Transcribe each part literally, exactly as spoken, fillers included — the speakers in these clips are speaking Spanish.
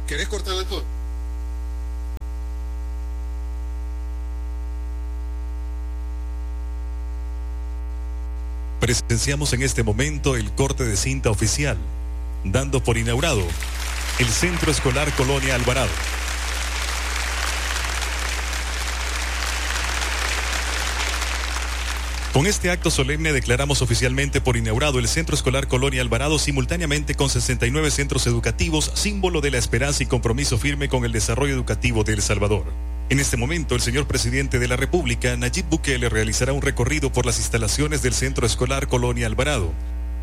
¿Querés cortarle todo? Presenciamos en este momento el corte de cinta oficial, dando por inaugurado el Centro Escolar Colonia Alvarado. Con este acto solemne declaramos oficialmente por inaugurado el Centro Escolar Colonia Alvarado, simultáneamente con sesenta y nueve centros educativos, símbolo de la esperanza y compromiso firme con el desarrollo educativo de El Salvador. En este momento, el señor presidente de la República, Nayib Bukele, realizará un recorrido por las instalaciones del Centro Escolar Colonia Alvarado.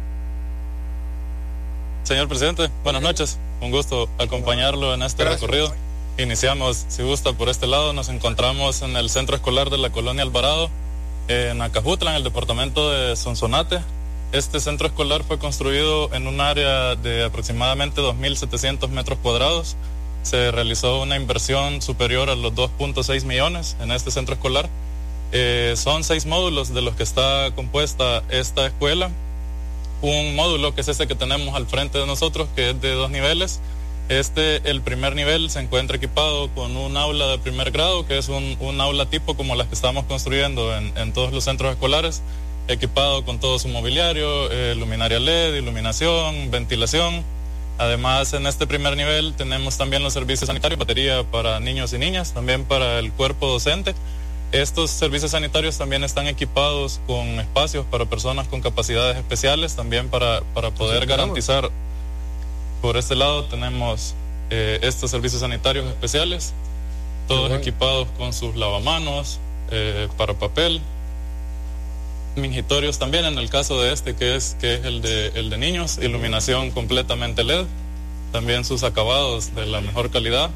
Señor presidente, buenas noches. Un gusto acompañarlo en este Gracias. recorrido. Iniciamos, si gusta, por este lado. Nos encontramos en el Centro Escolar de la Colonia Alvarado, en Acajutla, en el departamento de Sonsonate. Este centro escolar fue construido en un área de aproximadamente dos mil setecientos metros cuadrados. Se realizó una inversión superior a los dos punto seis millones en este centro escolar. Eh, son seis módulos de los que está compuesta esta escuela. Un módulo que es este que tenemos al frente de nosotros, que es de dos niveles. Este, el primer nivel, se encuentra equipado con un aula de primer grado, que es un, un aula tipo como las que estamos construyendo en, en todos los centros escolares, equipado con todo su mobiliario, eh, luminaria L E D, iluminación, ventilación. Además, en este primer nivel tenemos también los servicios sanitarios, batería para niños y niñas, también para el cuerpo docente. Estos servicios sanitarios también están equipados con espacios para personas con capacidades especiales, también para, para poder garantizar. Por este lado tenemos eh, estos servicios sanitarios especiales, todos bueno. equipados con sus lavamanos, eh, para papel, mingitorios también en el caso de este que es, que es el, de, el de niños, iluminación completamente L E D, también sus acabados de la mejor calidad.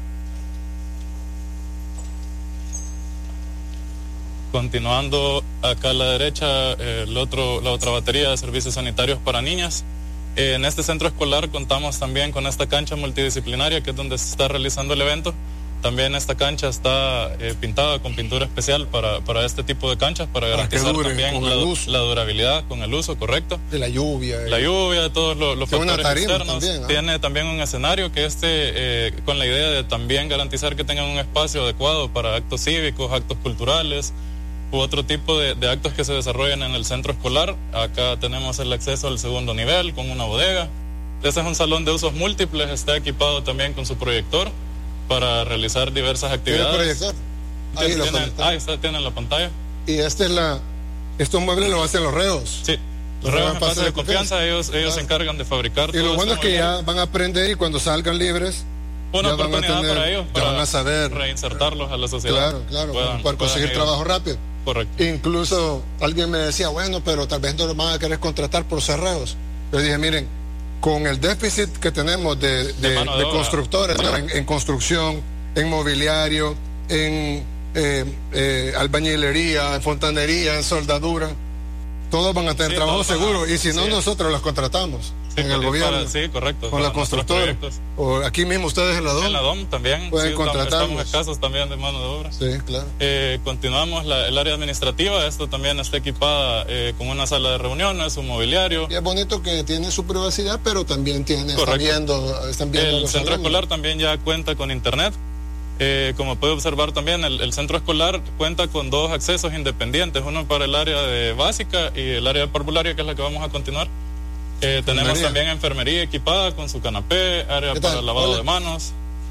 Continuando acá a la derecha, eh, el otro, la otra batería de servicios sanitarios para niñas. En este centro escolar contamos también con esta cancha multidisciplinaria, que es donde se está realizando el evento. También esta cancha está eh, pintada con pintura especial para, para este tipo de canchas, para garantizar dure, también la, la durabilidad con el uso correcto. De la lluvia. La lluvia, de todos los, los factores externos. También, ¿no? Tiene también un escenario que este, eh, con la idea de también garantizar que tengan un espacio adecuado para actos cívicos, actos culturales, u otro tipo de, de actos que se desarrollan en el centro escolar. Acá tenemos el acceso al segundo nivel con una bodega. Este es un salón de usos múltiples, está equipado también con su proyector para realizar diversas actividades. ¿Tiene proyector? Ahí, ¿Tiene, tiene, ahí está, tiene la pantalla. Y este es la, estos muebles los hacen los reos. Sí, los reos en fase de confianza, ellos, ellos claro. se encargan de fabricar. Y lo bueno es que ya van a aprender y cuando salgan libres, una oportunidad tener, para ellos, para van a saber reinsertarlos a la sociedad. Claro, claro, puedan, para conseguir trabajo rápido. Correcto. Incluso alguien me decía, bueno, pero tal vez no lo van a querer contratar por cerrados. Yo dije, miren, con el déficit que tenemos de, de, de, de, de constructores, ¿no? en, en construcción, en mobiliario, en eh, eh, albañilería, en fontanería, en soldadura, todos van a tener sí, trabajo seguro. A, y si no, sí. nosotros los contratamos. Sí, en el gobierno, para, sí, correcto, con la constructora, o aquí mismo ustedes en la D O M. En la D O M también pueden sí, contratarlos. Estamos escasos también de mano de obra. Sí, claro. Eh, continuamos la, el área administrativa. Esto también está equipada eh, con una sala de reuniones, un mobiliario. Y es bonito que tiene su privacidad, pero también tiene, están viendo, están viendo. El centro escolar también ya cuenta con internet. Eh, como puede observar también, el, el centro escolar cuenta con dos accesos independientes, uno para el área de básica y el área de parvularia, que es la que vamos a continuar. Eh, tenemos también enfermería equipada con su canapé, área para lavado Hola. de manos.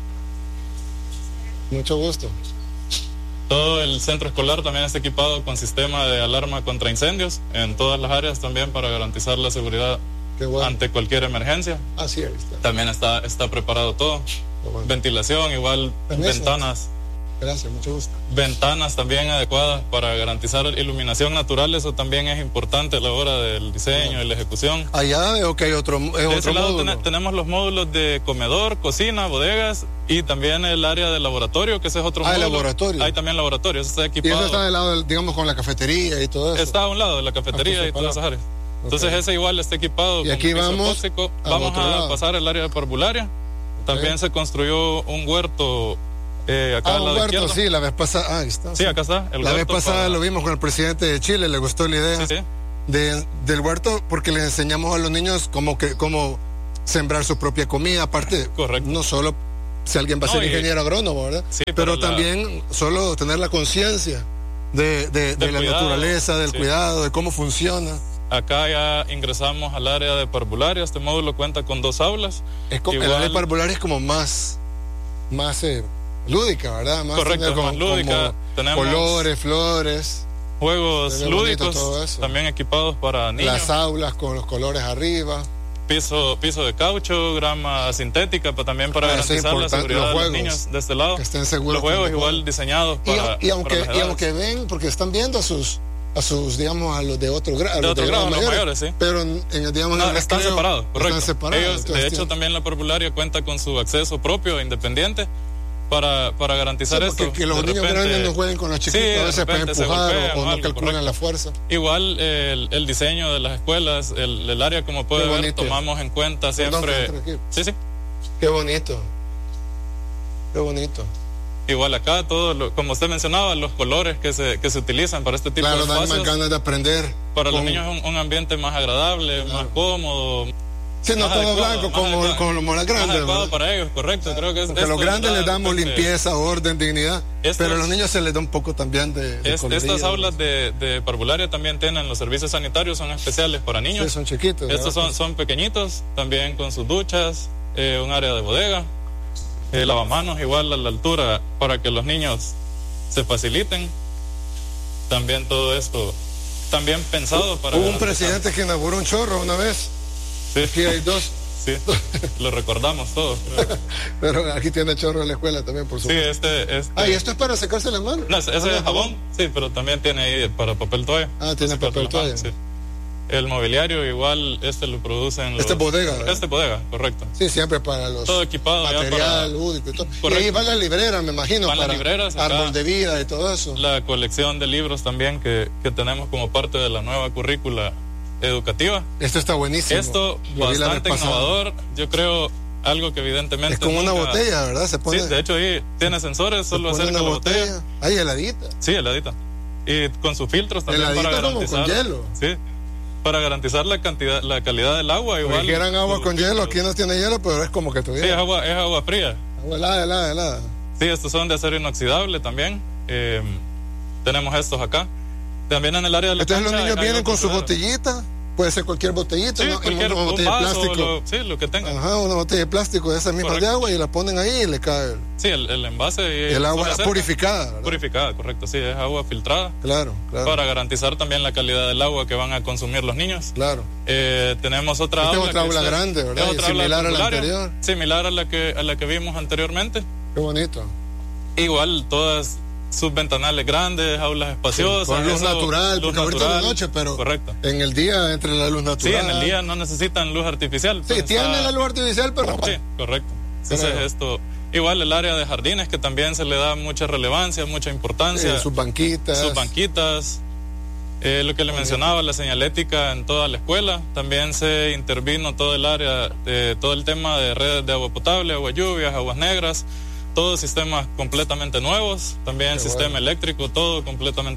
Mucho gusto. Todo el centro escolar también está equipado con sistema de alarma contra incendios en todas las áreas también para garantizar la seguridad bueno. ante cualquier emergencia. Ah, sí, ahí está. También está, está preparado todo. Bueno. Ventilación, igual, Permiso. ventanas. Gracias, mucho gusto. Ventanas también adecuadas para garantizar iluminación natural, eso también es importante a la hora del diseño bueno. y la ejecución. Allá veo que hay otro, es de otro ese lado módulo. Ten, tenemos los módulos de comedor, cocina, bodegas y también el área de laboratorio, que ese es otro ah, módulo. Hay laboratorio. Hay también laboratorio, eso está equipado. Y eso está del lado, del, digamos, con la cafetería y todo eso. Está a un lado de la cafetería ah, y todas esas áreas. Entonces okay. ese igual está equipado y aquí con vamos, tóxico. Vamos a lado. pasar el área de parvularia. También okay. se construyó un huerto eh, acá ah, al lado un huerto, izquierdo. Sí, la vez pasada. Ah, ahí está. Sí, acá está. El la vez pasada para... lo vimos con el presidente de Chile, le gustó la idea sí, sí. De, del huerto porque les enseñamos a los niños cómo, que, cómo sembrar su propia comida, aparte, correcto. No solo si alguien va a ser no, ingeniero y, agrónomo, ¿verdad? Sí, pero la, también solo tener la conciencia de, de, de la cuidado, naturaleza, del sí. cuidado, de cómo funciona. Acá ya ingresamos al área de parvularia. Este módulo cuenta con dos aulas. Es como, Igual, el área de parvularia es como más, más eh, lúdica, ¿verdad? Más correcto, como, más lúdica. Tenemos colores, flores. Juegos lúdicos, también equipados para niños. Las aulas con los colores arriba. Piso, piso de caucho, grama sintética, pero también para ah, garantizar la seguridad los de los niños de este lado. Que estén seguros. Los juegos igual juegos. diseñados para. Y, y aunque, para y aunque ven, porque están viendo a sus, a sus, digamos, a los de otro grado. De otro grado, los mayores, mayores, sí. Pero en, en, digamos, no, en el están recreo, separados, correcto. Están separados. Ellos, de hecho, tienen... también la parvularia cuenta con su acceso propio, independiente. Para, para garantizar sí, esto. Que los niños repente, grandes no jueguen con los chiquitos, sí, a veces pueden empujar o, o no calculan correcto. la fuerza. Igual el, el diseño de las escuelas, el, el área, como puede ver, tomamos en cuenta siempre. Sí, sí. Qué bonito. Qué bonito. Igual acá, todo lo, como usted mencionaba, los colores que se, que se utilizan para este tipo claro, de espacios. Claro, dan más ganas de aprender. Para con... los niños es un, un ambiente más agradable, claro. más cómodo. Sí, no todo blanco como, como, como las grandes. Más para ellos, correcto. Creo que es, Porque a los grandes les damos limpieza, orden, dignidad. Estos, pero a los niños se les da un poco también de, de es, Estas aulas de, de parvularia también tienen los servicios sanitarios, son especiales para niños. Sí, son chiquitos. Estos son, son pequeñitos, también con sus duchas, eh, un área de bodega, eh, lavamanos igual a la altura para que los niños se faciliten. También todo esto, también pensado para... Hubo un presidente que inauguró un chorro una vez. Sí. Aquí hay dos. Sí, lo recordamos todos. Pero aquí tiene chorro en la escuela también, por supuesto. Sí, este, este... Ah, ¿y esto es para secarse las manos? No, ese es jabón? jabón, sí, pero también tiene ahí para papel toalla. Ah, tiene este papel toalla. Sí. El mobiliario igual, este lo producen los... Este es bodega, ¿verdad? Este es bodega, correcto. Sí, siempre para los... Todo equipado material, para... lúdico y todo. Correcto. Y ahí van las libreras, me imagino, van para las libreras, árbol de vida y todo eso. La colección de libros también que, que tenemos como parte de la nueva currícula educativa. Esto está buenísimo. Esto bastante innovador. Yo creo algo que evidentemente es como nunca... una botella, ¿verdad? Se pone... Sí, de hecho ahí tiene sensores, solo acerca la botella. botella. Ahí heladita. Sí, heladita. Y con sus filtros también heladita para garantizar. Como con hielo. Sí. Para garantizar la cantidad, la calidad del agua igual. Si quieran agua con hielo, aquí no tiene hielo, pero es como que tuviera. Sí, es agua, es agua fría. Agua helada, helada, helada. Sí, estos son de acero inoxidable también. Eh, tenemos estos acá. También en el área de la Entonces cancha, los niños vienen con su botellita. Puede ser cualquier botellita, sí, ¿no? Cualquier, una un botella vaso, de plástico. Lo, sí, lo que tengan. Ajá, una botella de plástico de esas mismas correcto. de agua y la ponen ahí y le cae. El, sí, el, el envase. Y el agua purificada. ¿verdad? Purificada, correcto, sí, es agua filtrada. Claro, claro. Para garantizar también la calidad del agua que van a consumir los niños. Claro. Eh, tenemos otra Esta aula. Es otra aula es, grande, ¿verdad? Es otra similar aula a la anterior. Similar a la que a la que vimos anteriormente. Qué bonito. Igual, todas sus ventanales grandes, aulas espaciosas. Sí, con luz eso, natural, luz porque natural, ahorita es de noche, pero correcto. En el día entre la luz natural. Sí, en el día no necesitan luz artificial. Sí, tienen la luz artificial, pero... Sí, correcto. Entonces Creo. esto... Igual el área de jardines, que también se le da mucha relevancia, mucha importancia. Sí, sus banquitas. Sus banquitas. Eh, lo que le mencionaba, la señalética en toda la escuela. También se intervino todo el área, de, todo el tema de redes de agua potable, agua lluvias, aguas negras. Todos sistemas completamente nuevos. También el sistema bueno. eléctrico, todo completamente